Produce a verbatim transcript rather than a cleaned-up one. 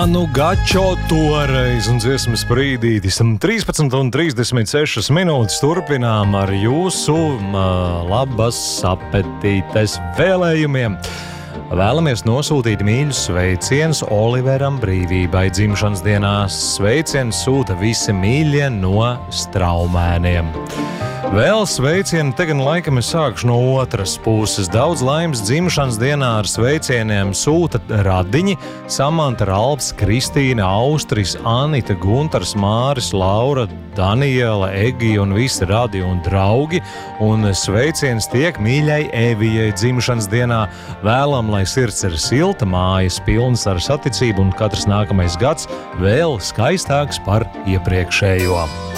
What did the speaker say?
Manu gačo toreiz un dziesmas brīdītis. trīspadsmit un trīsdesmit sešas minūtes turpinām ar jūsu labas apetītes vēlējumiem. Vēlamies nosūtīt mīļus sveicienus Oliveram brīvībai dzimšanas dienā. Sveicienus sūta visi mīļie no Straumēniem. Vēl sveicieni, te gan laikam es sākšu no otras puses. Daudz laimes dzimšanas dienā ar sveicieniem sūta radiņi Samanta, Ralfs, Kristīna, Austris, Anita, Guntars, Māris, Laura, Daniela, Egija un visi radi un draugi. Un sveiciens tiek mīļai Evijai dzimšanas dienā. Vēlam, lai sirds ir silta, mājas pilnas ar saticību un katrs nākamais gads vēl skaistāks par iepriekšējo.